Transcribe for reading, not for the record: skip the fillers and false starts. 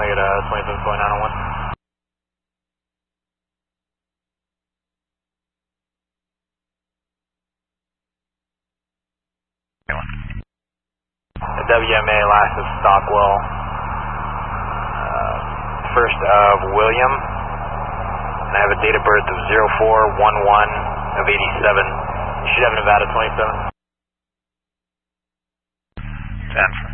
make it 27.901. WMA last is Stockwell, first of William, and I have a date of birth of 04/11 of 87. You should have Nevada 27. 10.